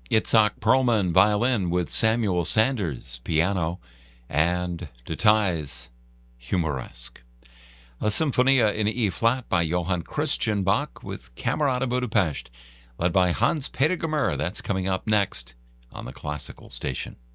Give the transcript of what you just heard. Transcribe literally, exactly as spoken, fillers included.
Itzhak Perlman violin with Samuel Sanders piano, and Details Humoresque. A Symphonia in E-flat by Johann Christian Bach with Camerata Budapest, led by Hans Peter Gmür. That's coming up next on the Classical Station.